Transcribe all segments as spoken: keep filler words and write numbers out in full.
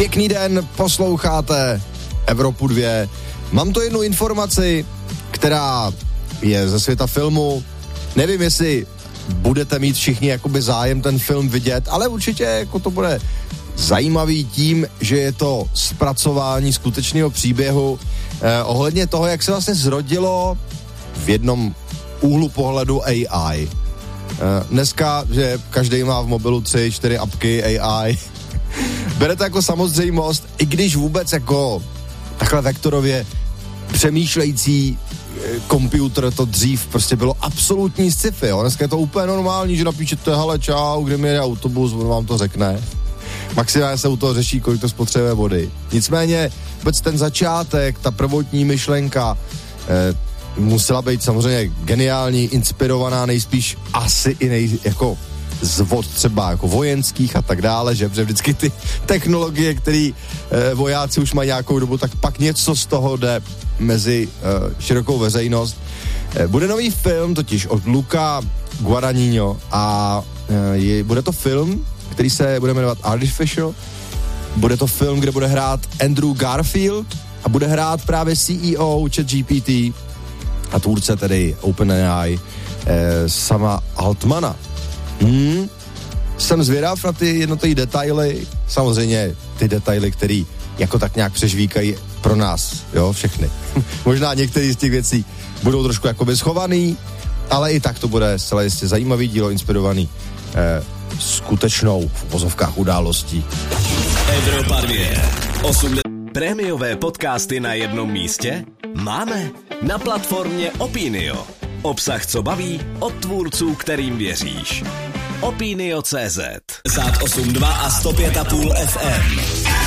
Pěkný den, posloucháte Evropu dva. Mám tu jednu informaci, která je ze světa filmu. Nevím, jestli budete mít všichni jakoby zájem ten film vidět, ale určitě jako to bude zajímavý tím, že je to zpracování skutečného příběhu eh, ohledně toho, jak se vlastně zrodilo v jednom úhlu pohledu A I. Eh, dneska, že každý má v mobilu tři, čtyři apky A I, bere to jako samozřejmost, i když vůbec jako takhle vektorově přemýšlející počítač to dřív prostě bylo absolutní sci-fi, jo. Dneska je to úplně normální, že napíšete, hele čau, kde mi jede autobus, on vám to řekne. Maximálně se u toho řeší, kolik to spotřebuje vody. Nicméně vůbec ten začátek, ta prvotní myšlenka eh, musela být samozřejmě geniální, inspirovaná nejspíš asi i nej, jako z vod třeba jako vojenských a tak dále, že protože vždycky ty technologie, které e, vojáci už mají nějakou dobu, tak pak něco z toho jde mezi e, širokou veřejnost. E, bude nový film totiž od Luca Guadagnino a e, je, bude to film, který se bude jmenovat Artificial. Bude to film, kde bude hrát Andrew Garfield a bude hrát právě C E O ChatGPT a tvůrce tedy OpenAI e, Sama Altmana. Hmm, jsem zvědav na ty jednotlivé detaily, samozřejmě ty detaily, které jako tak nějak přežvíkají pro nás, jo, všechny. Možná některé z těch věcí budou trošku jakoby schovaný, ale i tak to bude zcela jistě zajímavý dílo, inspirovaný eh, skutečnou v uvozovkách událostí. Evropa dva. osm Prémiové podcasty na jednom místě? Máme na platformě Opinio. Obsah, co baví, od tvůrců, kterým věříš. Opinio tečka cé zet Zát osm dva a sto pět a půl F M.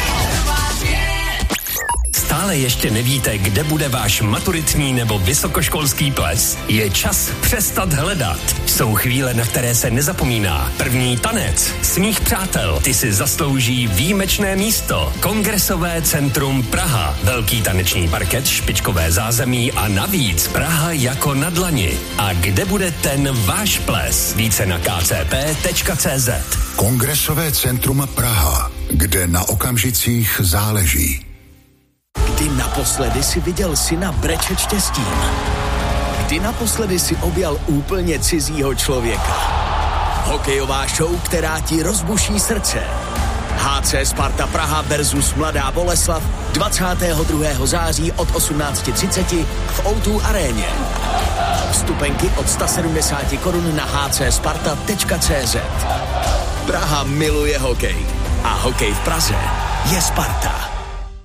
Stále ještě nevíte, kde bude váš maturitní nebo vysokoškolský ples? Je čas přestat hledat. Jsou chvíle, na které se nezapomíná. První tanec, smích přátel, ty si zaslouží výjimečné místo. Kongresové centrum Praha, velký taneční parket, špičkové zázemí a navíc Praha jako na dlani. A kde bude ten váš ples? Více na k c p tečka cé zet. Kongresové centrum Praha, kde na okamžicích záleží. Kdy naposledy si viděl syna brečet štěstím? Kdy naposledy si objal úplně cizího člověka? Hokejová show, která ti rozbuší srdce. H C Sparta Praha versus Mladá Boleslav dvacátého druhého září od osmnáct třicet v O dva aréně. Vstupenky od sto sedmdesát korun na h c sparta tečka cé zet. Praha miluje hokej a hokej v Praze je Sparta.